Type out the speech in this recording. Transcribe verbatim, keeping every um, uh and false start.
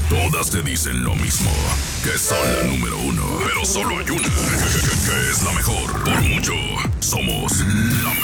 Todas te dicen lo mismo, que son la número uno. Pero solo hay una, que es la mejor. Por mucho, somos la mejor.